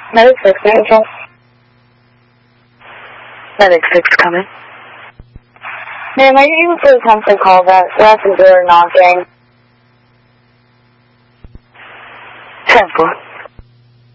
Medic 6, Medic. Medic 6 coming. Ma'am, are you able to attempt to call that last door knocking?